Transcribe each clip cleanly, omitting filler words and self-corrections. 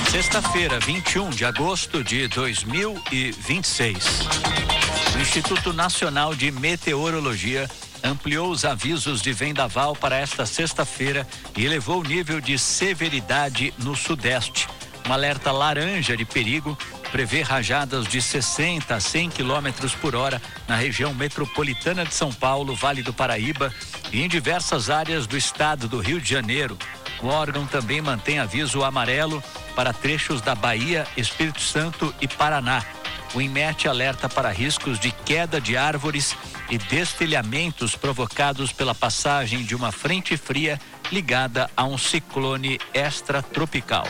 Sexta-feira, 21 de agosto de 2026. O Instituto Nacional de Meteorologia ampliou os avisos de vendaval para esta sexta-feira e elevou o nível de severidade no Sudeste. Um alerta laranja de perigo prevê rajadas de 60 a 100 km por hora na região metropolitana de São Paulo, Vale do Paraíba e em diversas áreas do estado do Rio de Janeiro. O órgão também mantém aviso amarelo para trechos da Bahia, Espírito Santo e Paraná. O INMET alerta para riscos de queda de árvores e destelhamentos provocados pela passagem de uma frente fria ligada a um ciclone extratropical.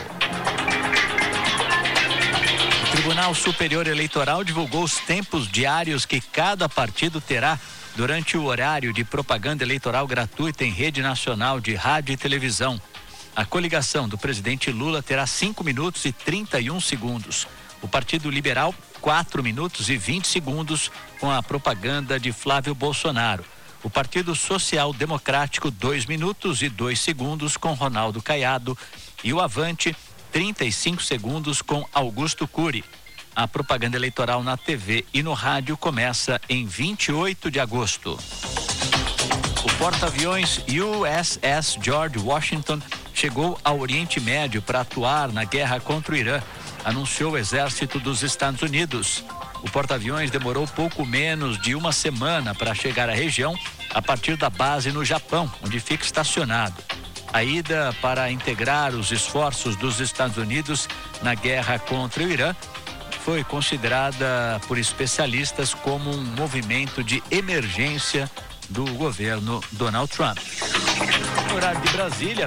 O Tribunal Superior Eleitoral divulgou os tempos diários que cada partido terá durante o horário de propaganda eleitoral gratuita em rede nacional de rádio e televisão. A coligação do presidente Lula terá 5 minutos e 31 segundos. O Partido Liberal, 4 minutos e 20 segundos com a propaganda de Flávio Bolsonaro. O Partido Social Democrático, 2 minutos e 2 segundos com Ronaldo Caiado. E o Avante, 35 segundos com Augusto Cury. A propaganda eleitoral na TV e no rádio começa em 28 de agosto. O porta-aviões USS George Washington chegou ao Oriente Médio para atuar na guerra contra o Irã, anunciou o exército dos Estados Unidos. O porta-aviões demorou pouco menos de uma semana para chegar à região a partir da base no Japão, onde fica estacionado. A ida para integrar os esforços dos Estados Unidos na guerra contra o Irã foi considerada por especialistas como um movimento de emergência do governo Donald Trump. Horário de Brasília,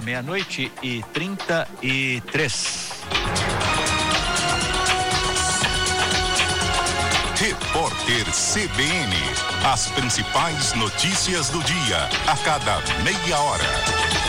12:33. Repórter CBN. As principais notícias do dia, a cada meia hora.